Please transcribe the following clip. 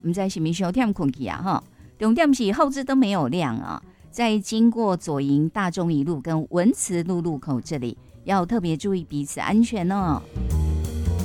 我们在是咪小天困去啊哈，重点是后置都没有亮啊。在经过左营大众一路跟文慈路路口这里，要特别注意彼此安全哦。